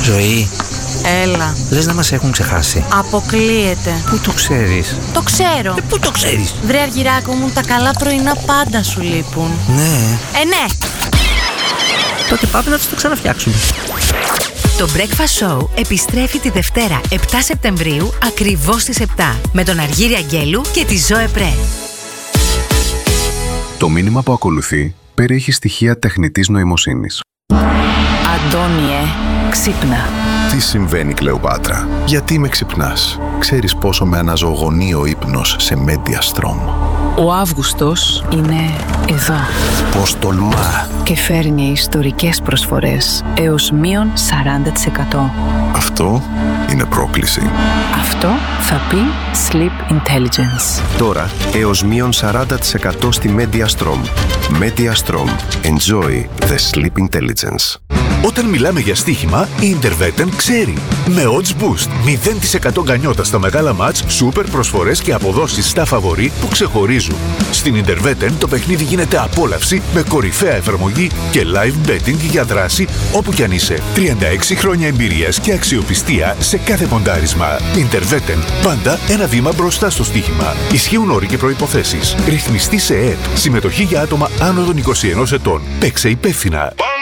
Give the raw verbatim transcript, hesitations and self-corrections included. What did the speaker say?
Ζωή. Έλα. Λες να μας έχουν ξεχάσει? Αποκλείεται. Πού το ξέρεις? Το ξέρω. Ε, πού το ξέρεις? Βρε Αργυράκο μου, τα καλά πρωινά πάντα σου λείπουν. Ναι. Ε, ναι. Τότε πάμε να τους το ξαναφτιάξουμε. Το Breakfast Show επιστρέφει τη Δευτέρα επτά Σεπτεμβρίου ακριβώς στις επτά με τον Αργύρη Αγγέλου και τη Ζωέ Πρέ. Το μήνυμα που ακολουθεί περιέχει στοιχεία τεχνητής νοημοσύνης. Αντώνιε, ξύπνα. Τι συμβαίνει, Κλεοπάτρα? Γιατί με ξυπνάς? Ξέρεις πόσο με αναζωογονεί ο ύπνος σε Mediastrom. Ο Αύγουστος είναι εδώ. Πώς τολμά. Και φέρνει ιστορικές προσφορές έως μείον σαράντα τοις εκατό. Αυτό είναι πρόκληση. Αυτό θα πει Sleep Intelligence. Τώρα έως μείον σαράντα τοις εκατό στη Mediastrom. Mediastrom. Enjoy the Sleep Intelligence. Όταν μιλάμε για στοίχημα, η Interveten ξέρει. Με Odds Boost, μηδέν τοις εκατό γκανιότα στα μεγάλα μάτς, σούπερ προσφορές και αποδόσεις στα φαβορί που ξεχωρίζουν. Στην Interveten το παιχνίδι γίνεται απόλαυση με κορυφαία εφαρμογή και live betting για δράση όπου κι αν είσαι. τριάντα έξι χρόνια εμπειρίας και αξιοπιστία σε κάθε ποντάρισμα. Interveten, πάντα ένα βήμα μπροστά στο στοίχημα. Ισχύουν όροι και προϋποθέσεις. Ρυθμιστή σε ΕΕΠ. Συμμετοχή για άτομα άνω των είκοσι ενός ετών. Παίξε υπεύθυνα.